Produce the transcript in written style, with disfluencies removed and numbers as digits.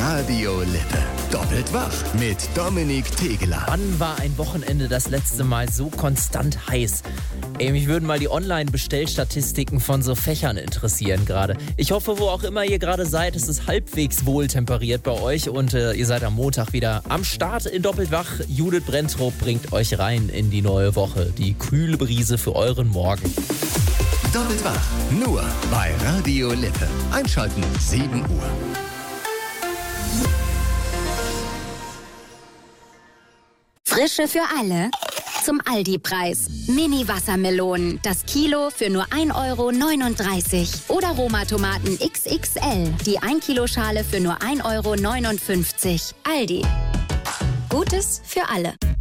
Radio Lippe. Doppelt wach mit Dominik Tegeler. Wann war ein Wochenende das letzte Mal so konstant heiß? Mich würden mal die Online-Bestellstatistiken von so Fächern interessieren gerade. Ich hoffe, wo auch immer ihr gerade seid, es ist halbwegs wohltemperiert bei euch und ihr seid am Montag wieder am Start in Doppelt wach. Judith Brenntrup bringt euch rein in die neue Woche. Die kühle Brise für euren Morgen. Doppelt wach, nur bei Radio Lippe. Einschalten, 7 Uhr. Frische für alle. Zum Aldi-Preis. Mini-Wassermelonen. Das Kilo für nur 1,39 €. Oder Roma-Tomaten XXL. Die 1-Kilo-Schale für nur 1,59 €. Aldi. Gutes für alle.